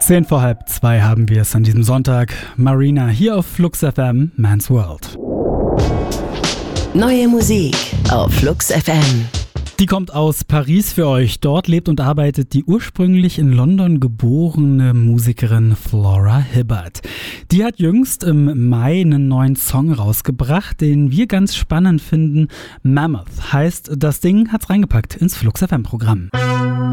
2:10 haben wir es an diesem Sonntag. Marina hier auf Flux FM, Man's World. Neue Musik auf Flux FM. Die kommt aus Paris für euch. Dort lebt und arbeitet die ursprünglich in London geborene Musikerin Flora Hibbert. Die hat jüngst im Mai einen neuen Song rausgebracht, den wir ganz spannend finden. Mammoth heißt das Ding, hat's reingepackt ins Flux FM Programm.